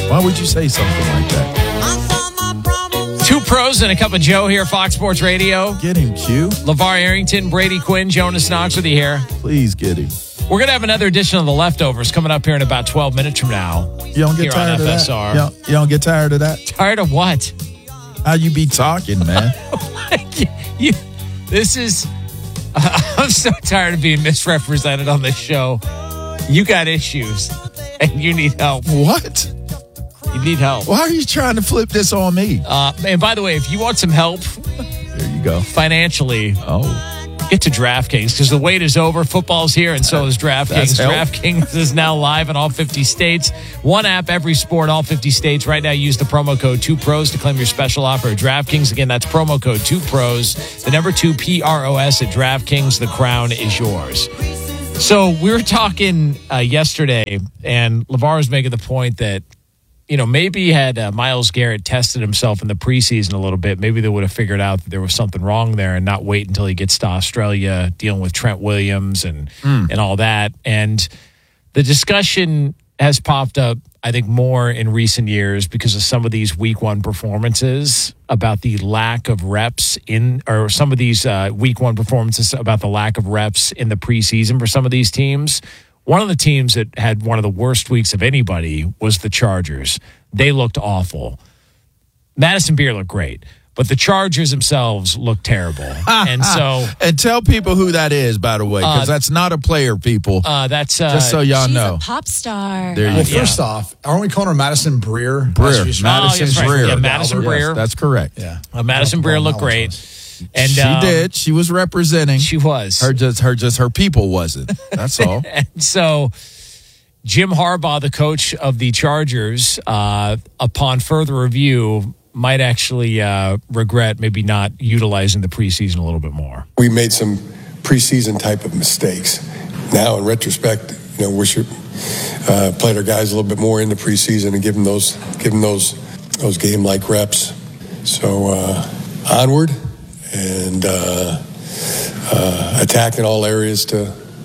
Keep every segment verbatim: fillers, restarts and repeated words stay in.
Why would you say something like that? Two pros and a cup of Joe here, Fox Sports Radio. Get him, Q. LeVar Arrington, Brady Quinn, Jonas Knox with you here. Please get him. We're going to have another edition of The Leftovers coming up here in about twelve minutes from now. You don't get here tired on of F S R. that? You don't, you don't get tired of that? Tired of what? How you be talking, man? you, this is... Uh, I'm so tired of being misrepresented on this show. You got issues, and you need help. What? You need help. Why are you trying to flip this on me? Uh, and by the way, if you want some help... There you go. Financially... Oh... Get to DraftKings because the wait is over. Football's here, and so is DraftKings. DraftKings is now live in all fifty states. One app, every sport, all fifty states. Right now, use the promo code two pros to claim your special offer at DraftKings. Again, that's promo code two pros. The number two, P R O S at DraftKings. The crown is yours. So we were talking uh, yesterday, and LeVar was making the point that, you know, maybe had uh, Myles Garrett tested himself in the preseason a little bit, maybe they would have figured out that there was something wrong there and not wait until he gets to Australia dealing with Trent Williams and mm. and all that. And the discussion has popped up, I think, more in recent years because of some of these week one performances about the lack of reps in, or some of these uh, week one performances about the lack of reps in the preseason for some of these teams. One of the teams that had one of the worst weeks of anybody was the Chargers. They looked awful. Madison Beer looked great, but the Chargers themselves looked terrible. And so, and tell people who that is, by the way, because uh, that's not a player, people. Uh, that's uh, just so y'all she's know. A pop star. There you well, go. first yeah. off, aren't we calling her Madison Breer? Breer. Madison oh, yes, right. Breer. Yeah, Madison Breer. Yes, that's correct. Yeah, uh, Madison Breer looked great. And she um, did. She was representing. She was. Her just her just her people wasn't. That's all. And so Jim Harbaugh, the coach of the Chargers, uh, upon further review, might actually uh, regret maybe not utilizing the preseason a little bit more. We made some preseason type of mistakes. Now, in retrospect, you know, we should uh, played our guys a little bit more in the preseason and give them those give them those those game like reps. So uh, onward. And uh, uh, attack in all areas to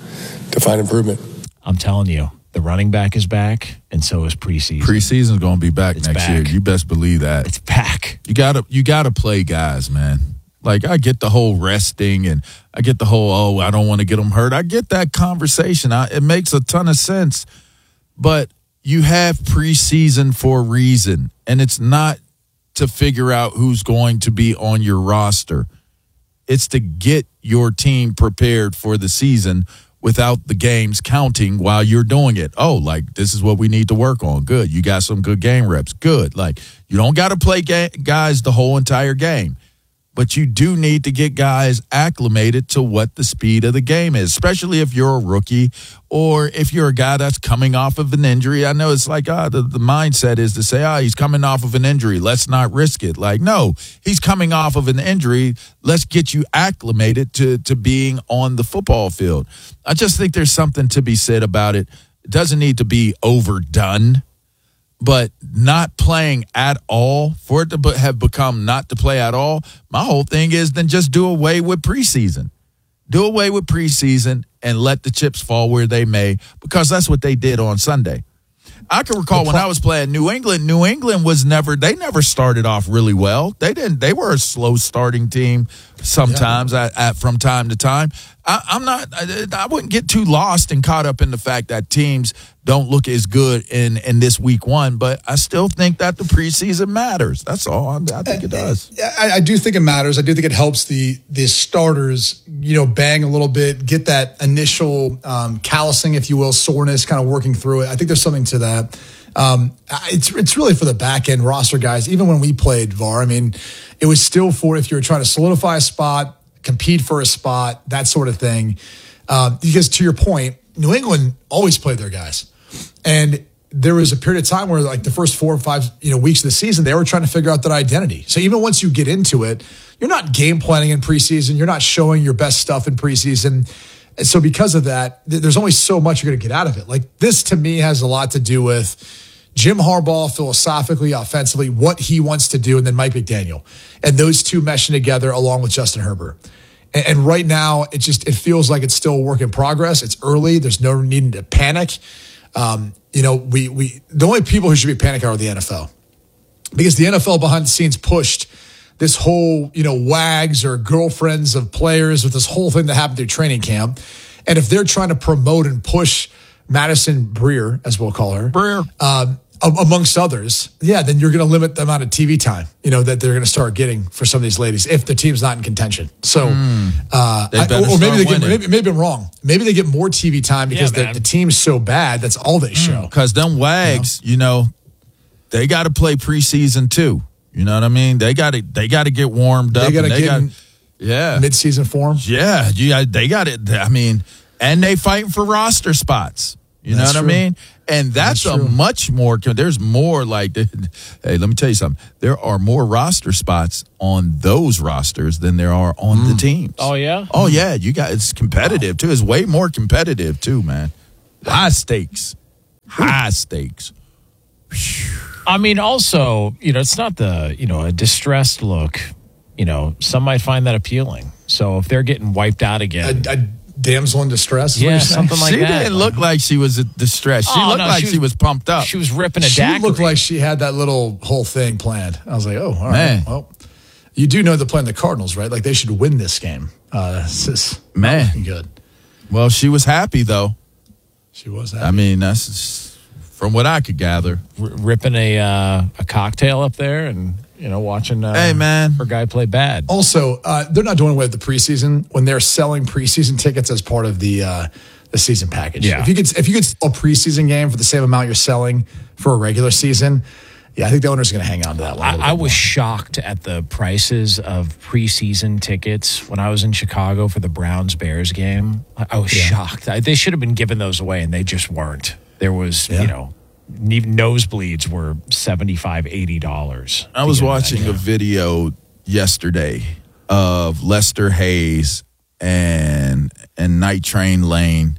to find improvement. I'm telling you, the running back is back, and so is preseason. Preseason's going to be back it's next back. year. You best believe that. It's back. You gotta you gotta play guys, man. Like, I get the whole resting, and I get the whole, oh, I don't want to get them hurt. I get that conversation. I, it makes a ton of sense. But you have preseason for a reason, and it's not to figure out who's going to be on your roster. It's to get your team prepared for the season without the games counting while you're doing it. Oh, like, this is what we need to work on. Good. You got some good game reps. Good. Like, you don't got to play ga- guys the whole entire game. But you do need to get guys acclimated to what the speed of the game is, especially if you're a rookie or if you're a guy that's coming off of an injury. I know it's like, ah, the, the mindset is to say, ah, he's coming off of an injury. Let's not risk it. Like, no, he's coming off of an injury. Let's get you acclimated to, to being on the football field. I just think there's something to be said about it. It doesn't need to be overdone. But not playing at all, for it to have become not to play at all, my whole thing is then just do away with preseason. Do away with preseason and let the chips fall where they may, because that's what they did on Sunday. I can recall when I was playing New England, New England was never, they never started off really well. They didn't, they were a slow starting team sometimes yeah. at, at, from time to time. I, I'm not, I, I wouldn't get too lost and caught up in the fact that teams don't look as good in, in this week one, but I still think that the preseason matters. That's all. I, I think it does. I, I do think it matters. I do think it helps the the starters, you know, bang a little bit, get that initial um, callousing, if you will, soreness, kind of working through it. I think there's something to that. Um, it's it's really for the back end roster guys. Even when we played V A R, I mean, it was still for if you were trying to solidify a spot, compete for a spot, that sort of thing. Uh, because to your point, New England always played their guys. And there was a period of time where, like, the first four or five, you know, weeks of the season, they were trying to figure out that identity. So even once you get into it, you're not game planning in preseason. You're not showing your best stuff in preseason. And so because of that, th- there's only so much you're going to get out of it. Like, this to me has a lot to do with Jim Harbaugh philosophically, offensively, what he wants to do, and then Mike McDaniel. And those two meshing together along with Justin Herbert. And, and right now, it just, it feels like it's still a work in progress. It's early. There's no need to panic. Um, you know, we we the only people who should be panicking are the N F L, because the N F L behind the scenes pushed this whole, you know, wags or girlfriends of players with this whole thing that happened through training camp. And if they're trying to promote and push Madison Breer, as we'll call her, Breer, um, amongst others, yeah, then you're going to limit the amount of T V time, you know, that they're going to start getting for some of these ladies if the team's not in contention. So, mm. uh, I, or maybe they get, maybe, maybe I'm wrong. Maybe they get more T V time because yeah, the, the team's so bad. That's all they show. Because mm, them wags, you know, you know they got to play preseason too. You know what I mean? They got to they got to get warmed up. They got to get gotta, in yeah mid-season form. Yeah, yeah, they got it. I mean, and they fighting for roster spots. You that's know what true. I mean? And that's, that's a true. much more. There's more like. Hey, let me tell you something. There are more roster spots on those rosters than there are on mm. the teams. Oh yeah. Oh yeah. You got it's competitive too. It's way more competitive too, man. High stakes. High stakes. I mean, also, you know, it's not the, you know, a distressed look. You know, some might find that appealing. So if they're getting wiped out again. A, a damsel in distress? Yeah, something like she that. She didn't look like she was distressed. She oh, looked no, like she was, she was pumped up. She was ripping a she daiquiri. She looked like she had that little whole thing planned. I was like, oh, all Man. right. Well, you do know they're playing the Cardinals, right? Like, they should win this game. Uh, this is Man. good. Well, she was happy, though. She was happy. I mean, that's... From what I could gather, R- ripping a uh, a cocktail up there and, you know, watching uh, hey, man. her guy play bad. Also, uh, they're not doing away with the preseason when they're selling preseason tickets as part of the uh, the season package. Yeah. If you could if you could sell a preseason game for the same amount you're selling for a regular season, yeah, I think the owner's going to hang on to that one. I, I was shocked at the prices of preseason tickets when I was in Chicago for the Browns-Bears game. I, I was yeah. shocked. I, they should have been giving those away, and they just weren't. There was, yeah. you know, even nosebleeds were seventy-five dollars, eighty dollars. I was watching a video yesterday of Lester Hayes and and Night Train Lane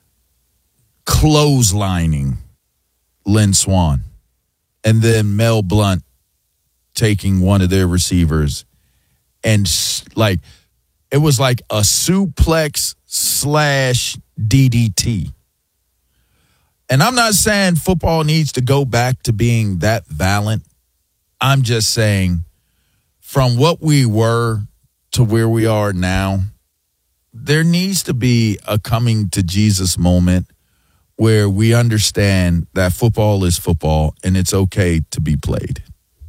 clotheslining Lynn Swann, and then Mel Blount taking one of their receivers, and like it was like a suplex slash D D T. And I'm not saying football needs to go back to being that violent. I'm just saying from what we were to where we are now, there needs to be a coming to Jesus moment where we understand that football is football and it's okay to be played.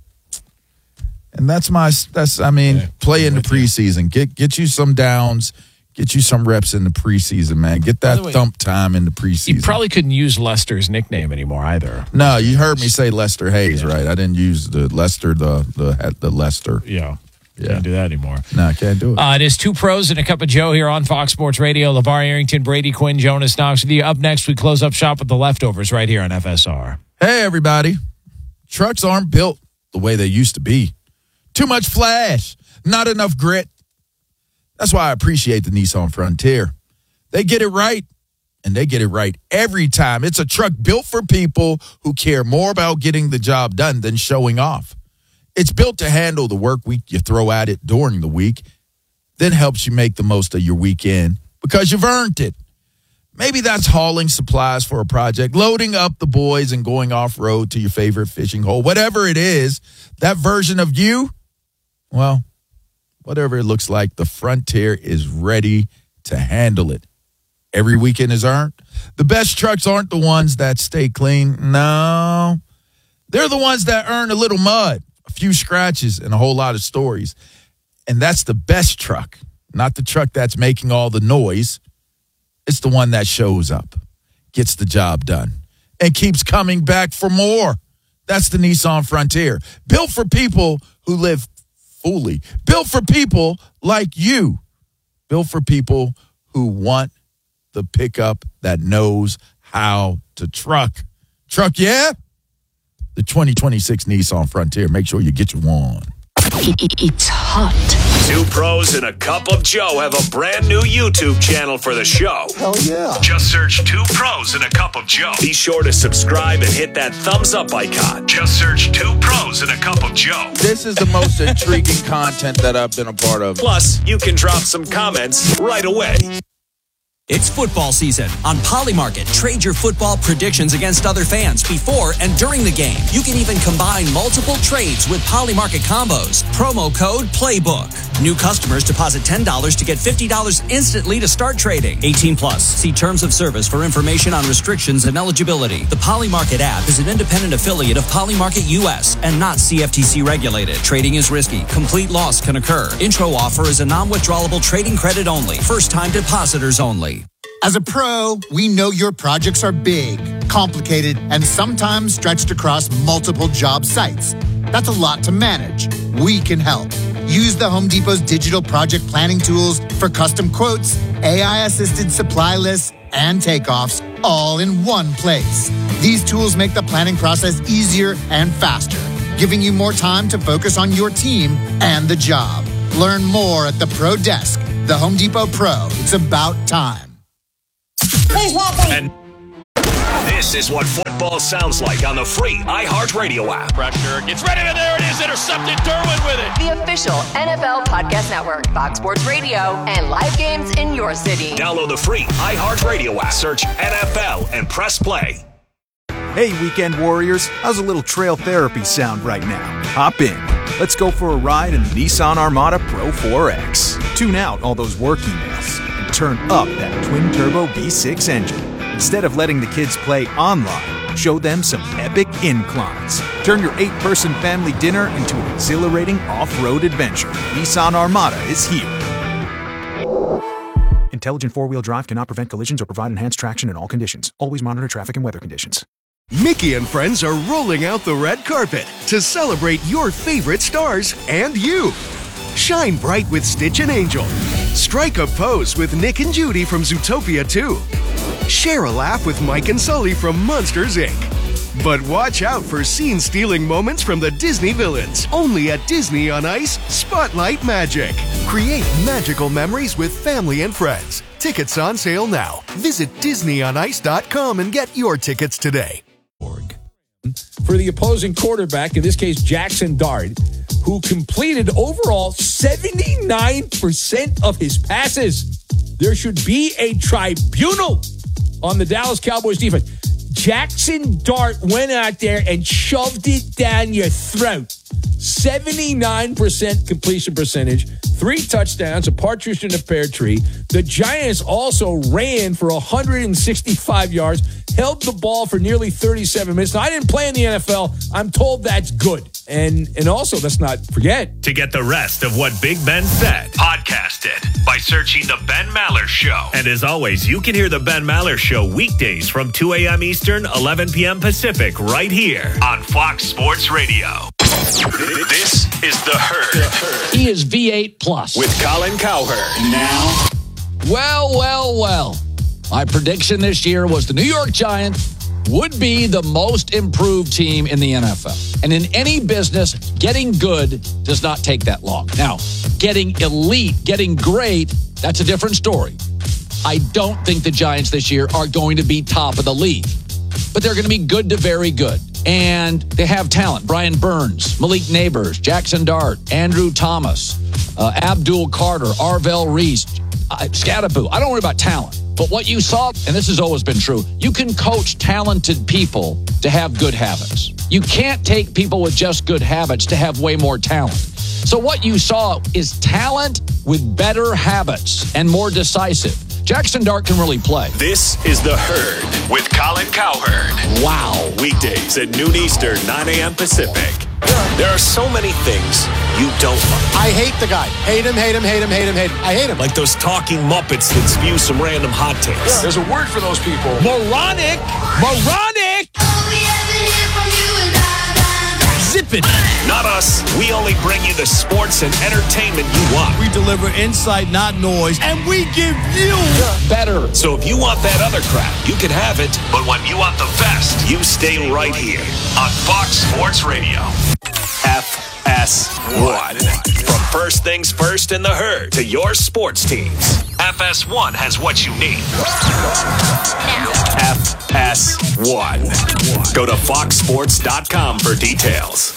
And that's my, that's, I mean, yeah, play in the preseason. Get, get you some downs. Get you some reps in the preseason, man. Get that way, thump time in the preseason. You probably couldn't use Lester's nickname anymore either. No, you heard me say Lester Hayes, yeah. right? I didn't use the Lester, the the the Lester. Yeah. Yeah. Can't do that anymore. No, I can't do it. Uh, it is Two Pros and a Cup of Joe here on Fox Sports Radio. LeVar Arrington, Brady Quinn, Jonas Knox with you. Up next, we close up shop with the leftovers right here on F S R. Hey, everybody. Trucks aren't built the way they used to be. Too much flash, not enough grit. That's why I appreciate the Nissan Frontier. They get it right, and they get it right every time. It's a truck built for people who care more about getting the job done than showing off. It's built to handle the work week you throw at it during the week, then helps you make the most of your weekend because you've earned it. Maybe that's hauling supplies for a project, loading up the boys and going off-road to your favorite fishing hole. Whatever it is, that version of you, well, whatever it looks like, the Frontier is ready to handle it. Every weekend is earned. The best trucks aren't the ones that stay clean. No. They're the ones that earn a little mud, a few scratches, and a whole lot of stories. And that's the best truck, not the truck that's making all the noise. It's the one that shows up, gets the job done, and keeps coming back for more. That's the Nissan Frontier. Built for people who live fully. Built for people like you. Built for people who want the pickup that knows how to truck. Truck, yeah? The twenty twenty-six Nissan Frontier. Make sure you get your one. It's hot. Two Pros and a Cup of Joe have a brand new YouTube channel for the show. Hell yeah. Just search Two Pros and a Cup of Joe. Be sure to subscribe and hit that thumbs up icon. Just search Two Pros and a Cup of Joe. This is the most intriguing content that I've been a part of. Plus, you can drop some comments right away. It's football season. On Polymarket, trade your football predictions against other fans before and during the game. You can even combine multiple trades with Polymarket combos. Promo code PLAYBOOK. New customers deposit ten dollars to get fifty dollars instantly to start trading. eighteen plus. See terms of service for information on restrictions and eligibility. The Polymarket app is an independent affiliate of Polymarket U S and not C F T C regulated. Trading is risky. Complete loss can occur. Intro offer is a non-withdrawable trading credit only. First-time depositors only. As a pro, we know your projects are big, complicated, and sometimes stretched across multiple job sites. That's a lot to manage. We can help. Use the Home Depot's digital project planning tools for custom quotes, A I-assisted supply lists, and takeoffs all in one place. These tools make the planning process easier and faster, giving you more time to focus on your team and the job. Learn more at the Pro Desk. The Home Depot Pro. It's about time. Please welcome. And this is what football sounds like on the free iHeartRadio app. Pressure gets ready, and there it is, intercepted. Derwin with it. The official N F L Podcast Network, Fox Sports Radio, and live games in your city. Download the free iHeartRadio app. Search N F L and press play. Hey, weekend warriors. How's a little trail therapy sound right now? Hop in. Let's go for a ride in the Nissan Armada Pro four X. Tune out all those work emails and turn up that twin-turbo V six engine. Instead of letting the kids play online, show them some epic inclines. Turn your eight-person family dinner into an exhilarating off-road adventure. Nissan Armada is here. Intelligent four-wheel drive cannot prevent collisions or provide enhanced traction in all conditions. Always monitor traffic and weather conditions. Mickey and friends are rolling out the red carpet to celebrate your favorite stars and you. Shine bright with Stitch and Angel. Strike a pose with Nick and Judy from Zootopia two. Share a laugh with Mike and Sully from Monsters, Incorporated. But watch out for scene-stealing moments from the Disney villains. Only at Disney on Ice, Spotlight Magic. Create magical memories with family and friends. Tickets on sale now. Visit Disney on Ice dot com and get your tickets today. For the opposing quarterback, in this case Jackson Dart, who completed overall seventy-nine percent of his passes. There should be a tribunal on the Dallas Cowboys defense. Jackson Dart went out there and shoved it down your throat. seventy-nine percent completion percentage, three touchdowns, a partridge in a pear tree. The Giants also ran for one hundred sixty-five yards, held the ball for nearly thirty-seven minutes. Now, I didn't play in the N F L. I'm told that's good. And and also, let's not forget. To get the rest of what Big Ben said, podcast it by searching The Ben Maller Show. And as always, you can hear The Ben Maller Show weekdays from two a.m. Eastern, eleven p.m. Pacific, right here on Fox Sports Radio. This is The Herd. He is V eight plus. With Colin Cowherd. Now. Well, well, well. My prediction this year was the New York Giants would be the most improved team in the N F L. And in any business, getting good does not take that long. Now, getting elite, getting great, that's a different story. I don't think the Giants this year are going to be top of the league, but they're going to be good to very good. And they have talent. Brian Burns, Malik Neighbors, Jackson Dart, Andrew Thomas, uh, Abdul Carter, Arvell Reese, uh, Scadaboo. I don't worry about talent. But what you saw, and this has always been true, you can coach talented people to have good habits. You can't take people with just good habits to have way more talent. So what you saw is talent with better habits and more decisive. Jackson Dart can really play. This is The Herd with Colin Cowherd. Wow. Weekdays at noon Eastern, nine a.m. Pacific. There are so many things you don't like. I hate the guy. Hate him, hate him, hate him, hate him, hate him. I hate him. Like those talking Muppets that spew some random hot takes. Yeah. There's a word for those people. Moronic. Moronic. Zip it. Not us. We only bring you the sports and entertainment you want. We deliver insight, not noise, and we give you better. So if you want that other crap, you can have it. But when you want the best, you stay right here on Fox Sports Radio. F S one. From First Things First in The Herd to your sports teams, F S one has what you need. F S one. Go to fox sports dot com for details.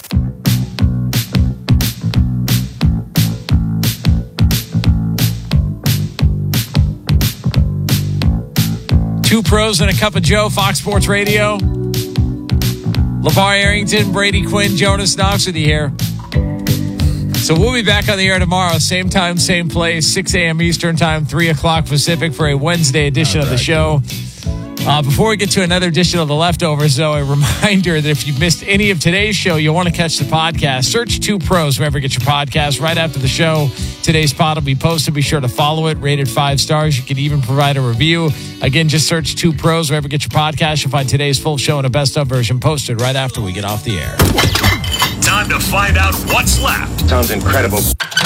Two Pros and a Cup of Joe, Fox Sports Radio. LeVar Arrington, Brady Quinn, Jonas Knox with you here. So we'll be back on the air tomorrow, same time, same place, six a.m. Eastern time, three o'clock Pacific for a Wednesday edition of the show. Uh, before we get to another edition of The Leftovers, though, a reminder that if you missed any of today's show, you'll want to catch the podcast. Search Two Pros wherever you get your podcast. Right after the show, today's pod will be posted. Be sure to follow it, rated five stars. You can even provide a review. Again, just search Two Pros wherever you get your podcast. You'll find today's full show and a best-of version posted right after we get off the air. Time to find out what's left. Sounds incredible.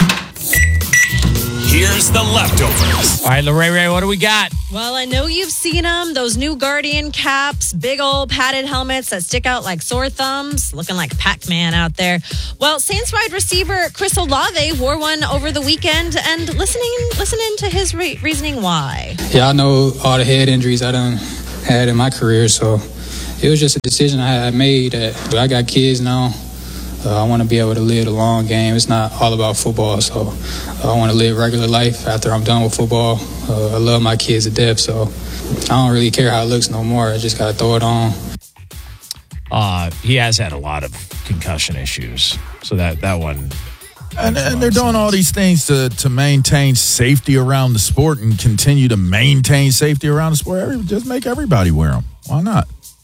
Here's The Leftovers. All right, Lorraine Ray, what do we got? Well, I know you've seen them, those new Guardian caps, big old padded helmets that stick out like sore thumbs, looking like Pac-Man out there. Well, Saints wide receiver Chris Olave wore one over the weekend, and listening listening to his re- reasoning why. Yeah, I know all the head injuries I done had in my career, so it was just a decision I had made that I got kids now. Uh, I want to be able to live the long game. It's not all about football, so I want to live regular life after I'm done with football. Uh, I love my kids to death, so I don't really care how it looks no more. I just got to throw it on. Uh, he has had a lot of concussion issues, so that, that one... And, and they're doing all these things to, to maintain safety around the sport and continue to maintain safety around the sport. Just make everybody wear them. Why not?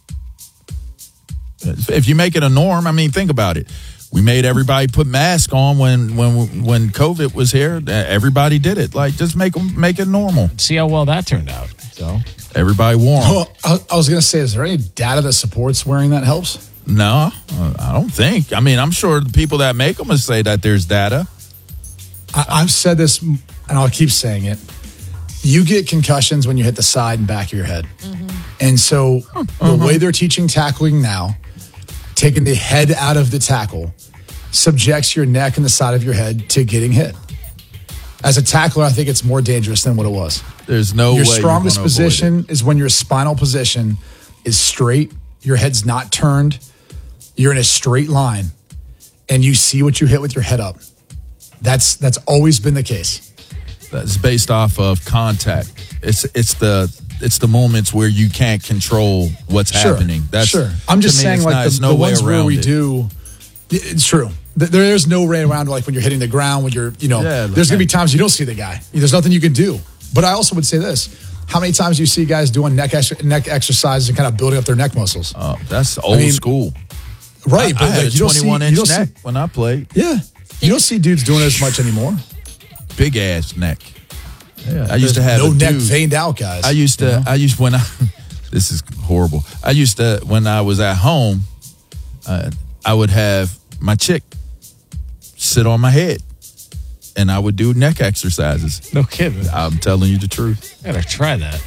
If you make it a norm, I mean, think about it. We made everybody put masks on when when when COVID was here. Everybody did it. Like, just make them make it normal. See how well that turned out. So everybody wore them. Well, I, I was going to say, is there any data that supports wearing that helps? No, I don't think. I mean, I'm sure the people that make them will say that there's data. I, I've said this, and I'll keep saying it. You get concussions when you hit the side and back of your head. Mm-hmm. And so uh-huh. the way they're teaching tackling now, taking the head out of the tackle, subjects your neck and the side of your head to getting hit. As a tackler, I think it's more dangerous than what it was. There's no your way strongest you're position is when your spinal position is straight, your head's not turned, you're in a straight line, and you see what you hit with your head up. That's that's always been the case. That's based off of contact. It's it's the it's the moments where you can't control what's sure, happening. That's sure. I'm just saying, like not, the, no the ones where we it. do, it's true. There is no way around, like when you're hitting the ground, when you're, you know, yeah, there's going to be times you don't see the guy. There's nothing you can do. But I also would say this. How many times do you see guys doing neck ex- neck exercises and kind of building up their neck muscles? Oh, that's old I mean, school. Right. I, but I had like, a twenty-one inch neck see, when I played. Yeah. You don't see dudes doing it as much anymore. Big ass neck. Yeah, I used to have no a neck dude, veined out guys. I used to, you know? I used when I, this is horrible. I used to, when I was at home, uh, I would have my chick sit on my head and I would do neck exercises. No kidding. I'm telling you the truth. I gotta try that.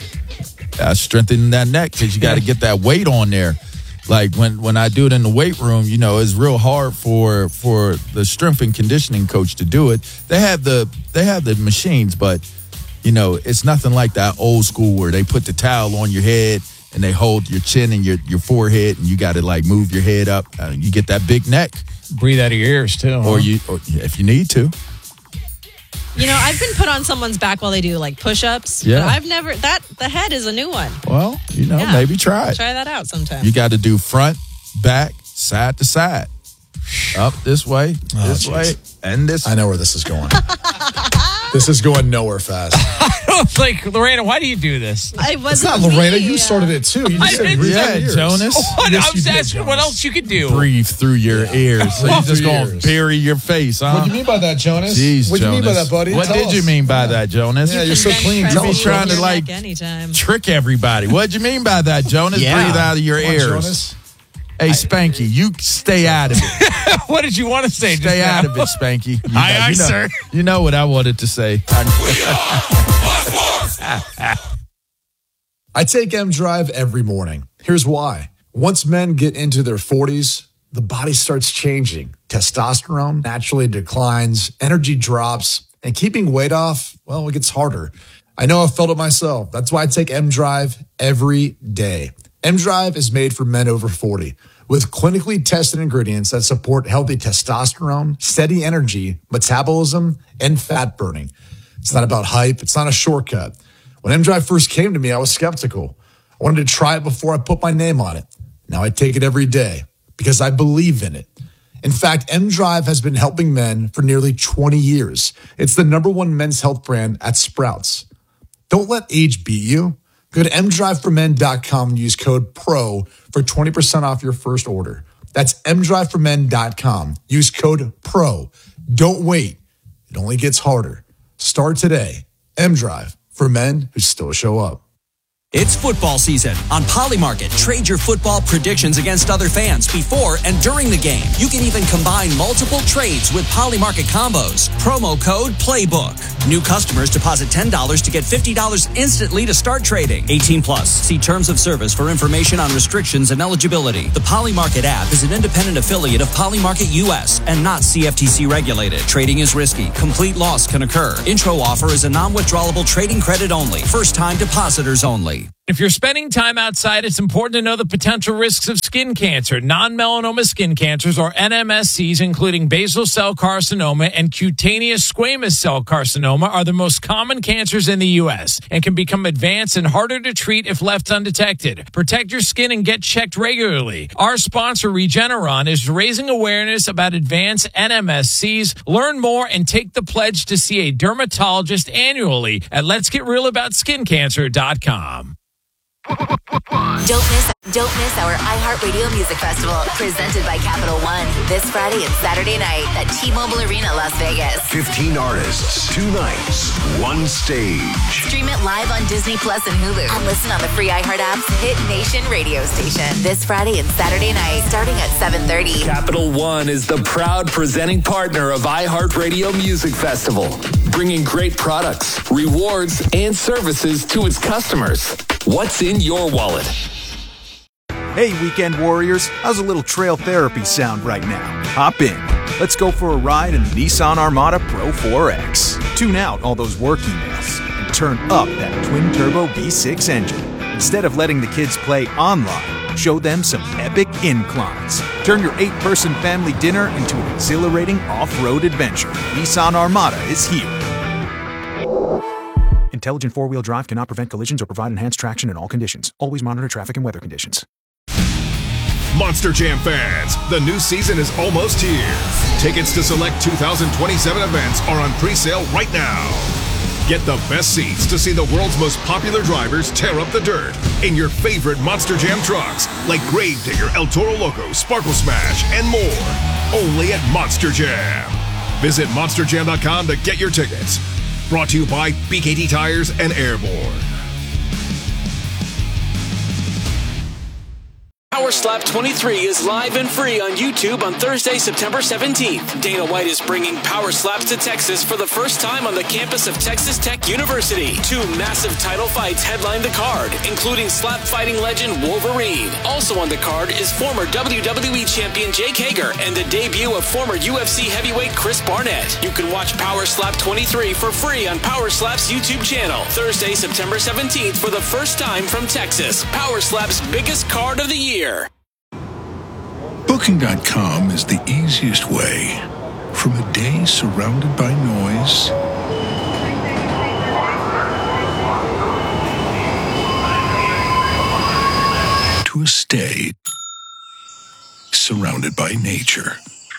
I strengthen that neck because you got to get that weight on there. Like when, when I do it in the weight room, you know, it's real hard for for the strength and conditioning coach to do it. They have the they have the machines, but you know, it's nothing like that old school where they put the towel on your head and they hold your chin and your, your forehead and you got to like move your head up. Uh, you get that big neck. Breathe out of your ears too. Or huh? you, or if you need to. You know, I've been put on someone's back while they do like push-ups. Yeah. But I've never, that, the head is a new one. Well, you know, yeah. maybe try it. Try that out sometime. You got to do front, back, side to side. Up this way, oh, this geez. way, and this. I know where this is going. This is going nowhere fast. Like, Lorena, why do you do this? I wasn't It's not Lorena. me. You started it too. You I just said didn't breathe say out it, your ears. Jonas. What? Yes, I was you did, asking what Jonas. else you could do. Breathe through your Yeah. ears. So you're just Through going to yours. bury your face, huh? What do you mean by that, Jonas? Jeez, what do you mean by Jonas. that, buddy? What Tell did us. you mean by that, Jonas? Yeah, you're so Bench clean. press Tell You us. be trying to your like neck anytime. trick everybody. What'd you mean by that, Jonas? Yeah. Breathe out of your Come on, ears. Jonas. Hey, Spanky, you stay out of it. What did you want to say? Stay just out now? of it, Spanky. You Aye, know, aye, you know, sir. You know what I wanted to say. I take M Drive every morning. Here's why. Once men get into their forties, the body starts changing. Testosterone naturally declines, energy drops, and keeping weight off, well, it gets harder. I know I've felt it myself. That's why I take M Drive every day. M Drive is made for men over forty with clinically tested ingredients that support healthy testosterone, steady energy, metabolism, and fat burning. It's not about hype. It's not a shortcut. When M-Drive first came to me, I was skeptical. I wanted to try it before I put my name on it. Now I take it every day because I believe in it. In fact, M-Drive has been helping men for nearly twenty years. It's the number one men's health brand at Sprouts. Don't let age beat you. Go to m drive for men dot com and use code PRO for twenty percent off your first order. That's m drive for men dot com. Use code PRO. Don't wait. It only gets harder. Start today. M-Drive, for men who still show up. It's football season. On Polymarket, trade your football predictions against other fans before and during the game. You can even combine multiple trades with Polymarket combos. Promo code PLAYBOOK. New customers deposit ten dollars to get fifty dollars instantly to start trading. eighteen plus. See terms of service for information on restrictions and eligibility. The Polymarket app is an independent affiliate of Polymarket U S and not C F T C regulated. Trading is risky. Complete loss can occur. Intro offer is a non-withdrawable trading credit only. First-time depositors only. If you're spending time outside, it's important to know the potential risks of skin cancer. Non-melanoma skin cancers, or N M S Cs, including basal cell carcinoma and cutaneous squamous cell carcinoma, are the most common cancers in the U S and can become advanced and harder to treat if left undetected. Protect your skin and get checked regularly. Our sponsor, Regeneron, is raising awareness about advanced N M S Cs. Learn more and take the pledge to see a dermatologist annually at lets get real about skin cancer dot com. Don't miss, don't miss our iHeartRadio Music Festival, presented by Capital One, this Friday and Saturday night at T-Mobile Arena, Las Vegas. fifteen artists, two nights, one stage. Stream it live on Disney Plus and Hulu, and listen on the free iHeart app's Hit Nation radio station. This Friday and Saturday night, starting at seven thirty. Capital One is the proud presenting partner of iHeartRadio Music Festival, bringing great products, rewards, and services to its customers. What's in your wallet? Hey, weekend warriors, how's a little trail therapy sound right now? Hop in. Let's go for a ride in the Nissan Armada Pro four X. Tune out all those work emails and turn up that twin-turbo V six engine. Instead of letting the kids play online, show them some epic inclines. Turn your eight-person family dinner into an exhilarating off-road adventure. Nissan Armada is here. Intelligent four-wheel drive cannot prevent collisions or provide enhanced traction in all conditions. Always monitor traffic and weather conditions. Monster Jam fans, the new season is almost here. Tickets to select two thousand twenty-seven events are on pre-sale right now. Get the best seats to see the world's most popular drivers tear up the dirt in your favorite Monster Jam trucks, like Gravedigger, El Toro Loco, Sparkle Smash, and more. Only at Monster Jam. Visit monster jam dot com to get your tickets. Brought to you by B K T Tires and Airborne. Power Slap twenty-three is live and free on YouTube on Thursday, September seventeenth. Dana White is bringing Power Slaps to Texas for the first time on the campus of Texas Tech University. Two massive title fights headline the card, including slap fighting legend Wolverine. Also on the card is former W W E champion Jake Hager and the debut of former U F C heavyweight Chris Barnett. You can watch Power Slap twenty-three for free on Power Slap's YouTube channel. Thursday, September seventeenth for the first time from Texas. Power Slap's biggest card of the year. Booking dot com is the easiest way from a day surrounded by noise to a stay surrounded by nature.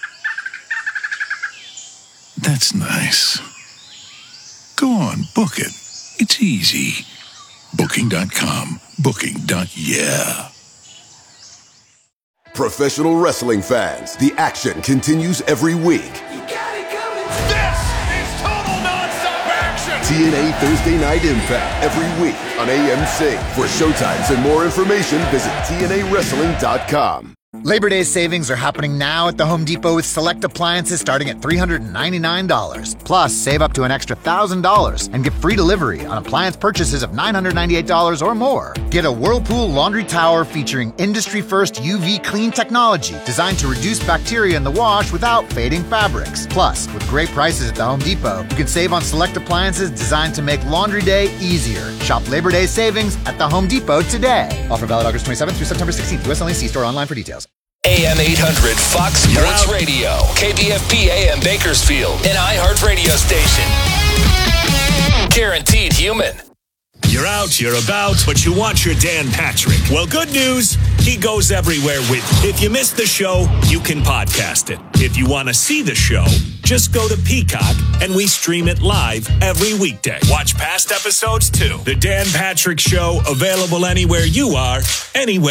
That's nice. Go on, book it. It's easy. Booking dot com. Booking. Yeah. Professional wrestling fans, the action continues every week. This is total nonstop action! T N A Thursday Night Impact every week on A M C. For showtimes and more information, visit T N A wrestling dot com. Labor Day savings are happening now at the Home Depot with select appliances starting at three hundred ninety-nine dollars. Plus, save up to an extra one thousand dollars and get free delivery on appliance purchases of nine hundred ninety-eight dollars or more. Get a Whirlpool laundry tower featuring industry-first U V clean technology designed to reduce bacteria in the wash without fading fabrics. Plus, with great prices at the Home Depot, you can save on select appliances designed to make laundry day easier. Shop Labor Day savings at the Home Depot today. Offer valid August twenty-seventh through September sixteenth. U S only. See store online for details. A M eight hundred Fox Sports Radio, K B F P A M Bakersfield, an iHeart radio station. Guaranteed human. You're out, you're about, but you want your Dan Patrick. Well, good news, he goes everywhere with you. If you missed the show, you can podcast it. If you want to see the show, just go to Peacock and we stream it live every weekday. Watch past episodes too. The Dan Patrick Show, available anywhere you are, anywhere.